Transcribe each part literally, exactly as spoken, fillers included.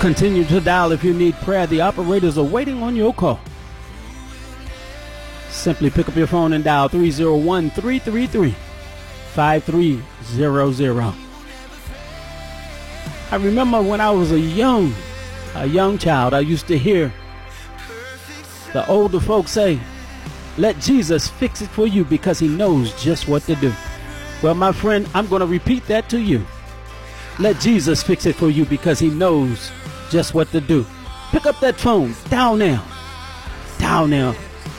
Continue to dial if you need prayer. The operators are waiting on your call. Simply pick up your phone and dial three oh one, three three three, five three zero zero. I remember when I was a young, a young child, I used to hear the older folks say, let Jesus fix it for you because he knows just what to do. Well, my friend, I'm going to repeat that to you. Let Jesus fix it for you because he knows just what to do. Pick up that phone. Dial now. Dial now.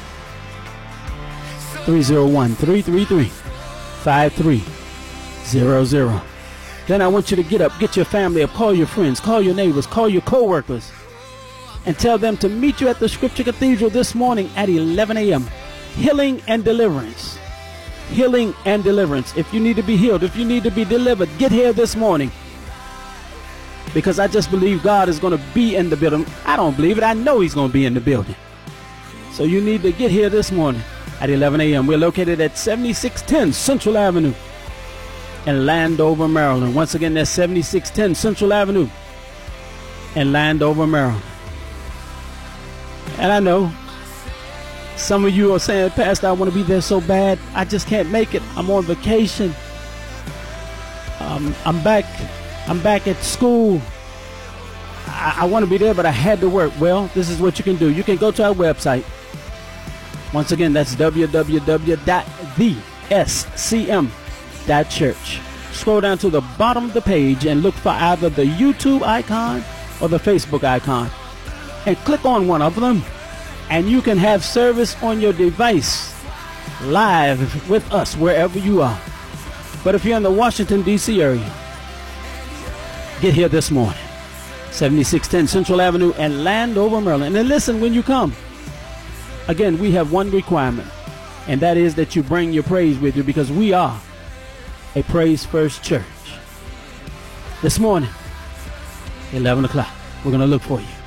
three oh one, three three three, five three zero zero. Then I want you to get up, get your family up, call your friends, call your neighbors, call your co-workers, and tell them to meet you at the Scripture Cathedral this morning at eleven a.m. Healing and deliverance. Healing and deliverance. If you need to be healed, if you need to be delivered, get here this morning. Because I just believe God is going to be in the building. I don't believe it. I know he's going to be in the building. So you need to get here this morning at eleven a.m. We're located at seventy-six ten Central Avenue in Landover, Maryland. Once again, that's seventy-six ten Central Avenue in Landover, Maryland. And I know some of you are saying, Pastor, I want to be there so bad. I just can't make it. I'm on vacation. Um, I'm back. I'm back at school. I, I want to be there, but I had to work. Well, this is what you can do. You can go to our website. Once again, that's w w w dot the s c m dot church. Scroll down to the bottom of the page and look for either the YouTube icon or the Facebook icon. And click on one of them, and you can have service on your device live with us wherever you are. But if you're in the Washington, D C area, get here this morning. seventy-six ten Central Avenue and Landover, Maryland. And listen, when you come, again, we have one requirement, and that is that you bring your praise with you, because we are a Praise First church. This morning, eleven o'clock, we're going to look for you.